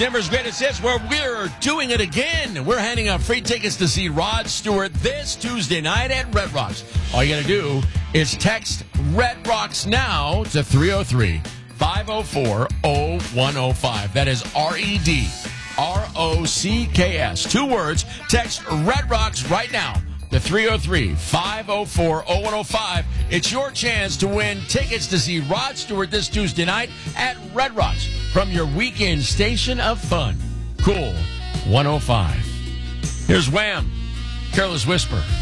Denver's Greatest Hits, where we're doing it again. We're handing out free tickets to see Rod Stewart this Tuesday night at Red Rocks. All you got to do is text Red Rocks now to 303-504-0105. That is REDROCKS. 2 words. Text Red Rocks right now to 303-504-0105. It's your chance to win tickets to see Rod Stewart this Tuesday night at Red Rocks from your weekend station of fun. Cool 105. Here's Wham! Careless Whisper.